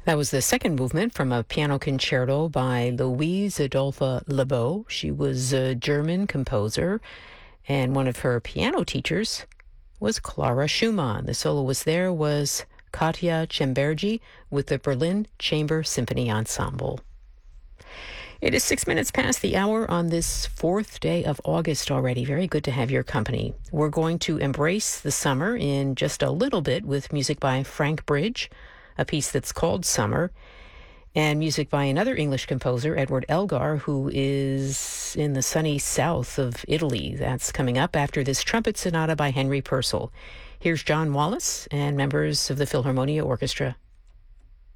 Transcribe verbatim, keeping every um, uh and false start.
That was the second movement from a piano concerto by Louise Adolphe Lebeau. She was a German composer, and one of her piano teachers was Clara Schumann. The soloist there was Katja Csembergi with the Berlin Chamber Symphony Ensemble. It is six minutes past the hour on this fourth day of August already. Very good to have your company. We're going to embrace the summer in just a little bit with music by Frank Bridge, a piece that's called Summer, and music by another English composer, Edward Elgar, who is in the sunny south of Italy. That's coming up after this trumpet sonata by Henry Purcell. Here's John Wallace and members of the Philharmonia Orchestra.